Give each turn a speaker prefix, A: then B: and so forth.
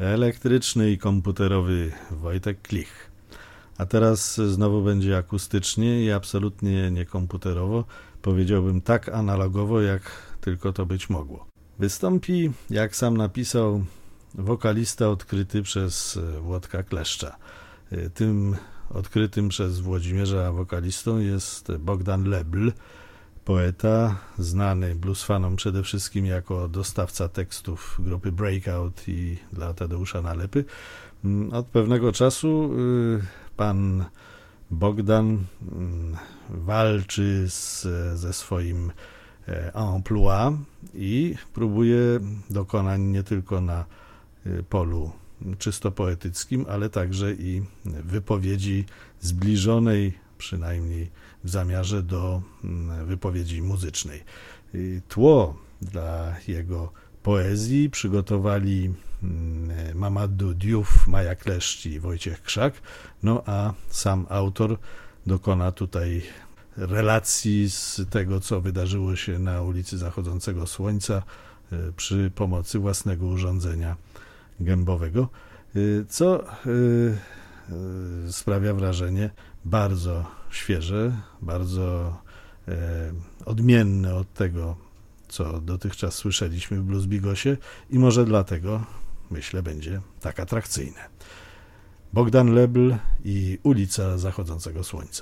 A: elektryczny i komputerowy Wojtek Klich. A teraz znowu będzie akustycznie i absolutnie nie komputerowo, powiedziałbym tak analogowo, jak tylko to być mogło. Wystąpi, jak sam napisał, wokalista odkryty przez Włodka Kleszcza. Tym odkrytym przez Włodzimierza wokalistą jest Bogdan Lebl, poeta, znany bluesfanom przede wszystkim jako dostawca tekstów grupy Breakout i dla Tadeusza Nalepy. Od pewnego czasu pan Bogdan walczy ze swoim emploi i próbuje dokonań nie tylko na polu czysto poetyckim, ale także i wypowiedzi zbliżonej, przynajmniej w zamiarze, do wypowiedzi muzycznej. Tło dla jego poezji przygotowali Mamadou Diouf, Maja Kleszcz i Wojciech Krzak, no a sam autor dokona tutaj relacji z tego, co wydarzyło się na ulicy Zachodzącego Słońca przy pomocy własnego urządzenia gębowego, co sprawia wrażenie bardzo świeże, bardzo odmienne od tego, co dotychczas słyszeliśmy w Blues Bigosie i może dlatego, myślę, będzie tak atrakcyjne. Bogdan Lebl i ulica Zachodzącego Słońca.